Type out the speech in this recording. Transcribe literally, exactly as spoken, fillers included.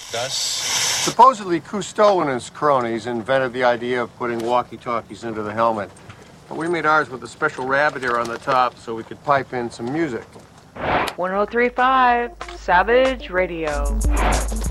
Thus, supposedly Cousteau and his cronies invented the idea of putting walkie-talkies into the helmet. But we made ours with a special rabbit ear on the top so we could pipe in some music. one oh three point five Savage Radio.